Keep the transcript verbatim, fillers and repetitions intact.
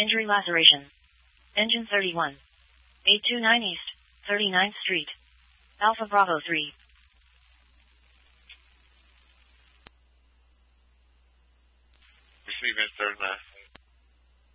Injury laceration. Engine thirty-one. eight two nine East, thirty-ninth Street. Alpha Bravo three. Receiving third nine.